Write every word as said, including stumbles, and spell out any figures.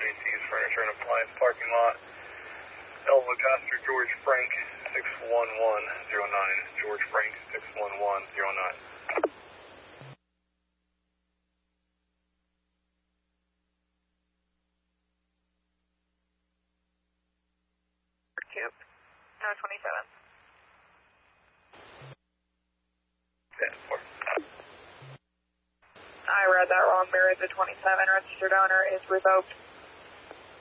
J C's Furniture and Appliance parking lot. Elva Pastor George Frank, six one one zero nine. George Frank, six one one zero nine. Tube, no twenty-seven. ten four. I read that wrong. There is a twenty-seven. Registered owner is revoked.